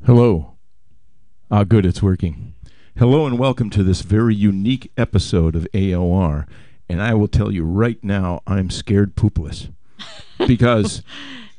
Hello. Good, it's working. Hello and welcome to this very unique episode of AOR. And I will tell you right now, I'm scared poopless. Because